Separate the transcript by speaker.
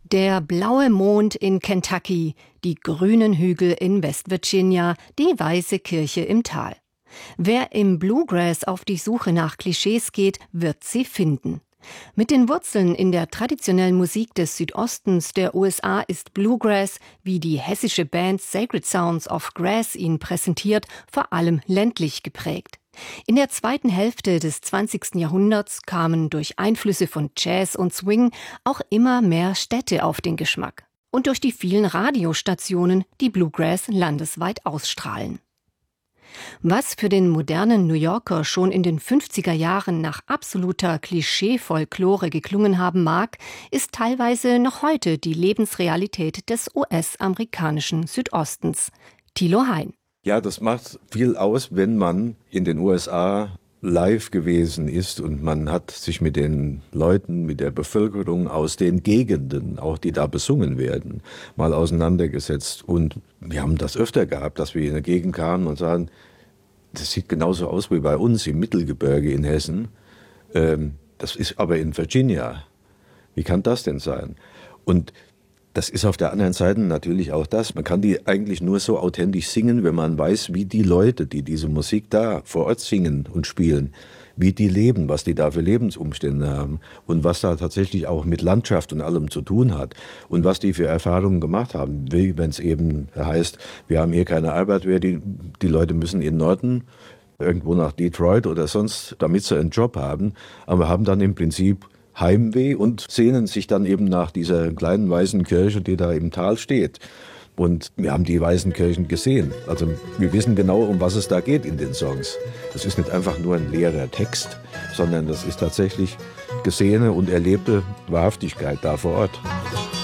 Speaker 1: Der blaue Mond in Kentucky, die grünen Hügel in West Virginia, die weiße Kirche im Tal. Wer im Bluegrass auf die Suche nach Klischees geht, wird sie finden. Mit den Wurzeln in der traditionellen Musik des Südostens der USA ist Bluegrass, wie die hessische Band Sacred Sounds of Grass ihn präsentiert, vor allem ländlich geprägt. In der zweiten Hälfte des 20. Jahrhunderts kamen durch Einflüsse von Jazz und Swing auch immer mehr Städte auf den Geschmack. Und durch die vielen Radiostationen, die Bluegrass landesweit ausstrahlen. Was für den modernen New Yorker schon in den 50er Jahren nach absoluter Klischee-Folklore geklungen haben mag, ist teilweise noch heute die Lebensrealität des US-amerikanischen Südostens. Thilo Hein.
Speaker 2: Ja, das macht viel aus, wenn man in den USA live gewesen ist und man hat sich mit den Leuten, mit der Bevölkerung aus den Gegenden, auch die da besungen werden, mal auseinandergesetzt. Und wir haben das öfter gehabt, dass wir in eine Gegend kamen und sagen, das sieht genauso aus wie bei uns im Mittelgebirge in Hessen. Das ist aber in Virginia. Wie kann das denn sein? Und das ist auf der anderen Seite natürlich auch das. Man kann die eigentlich nur so authentisch singen, wenn man weiß, wie die Leute, die diese Musik da vor Ort singen und spielen, wie die leben, was die da für Lebensumstände haben und was da tatsächlich auch mit Landschaft und allem zu tun hat und was die für Erfahrungen gemacht haben. Wie wenn es eben heißt, wir haben hier keine Arbeit mehr, die Leute müssen in den Norden, irgendwo nach Detroit oder sonst, damit sie einen Job haben, aber haben dann im Prinzip Heimweh und sehnen sich dann eben nach dieser kleinen weißen Kirche, die da im Tal steht. Und wir haben die weißen Kirchen gesehen. Also wir wissen genau, um was es da geht in den Songs. Das ist nicht einfach nur ein leerer Text, sondern das ist tatsächlich gesehene und erlebte Wahrhaftigkeit da vor Ort.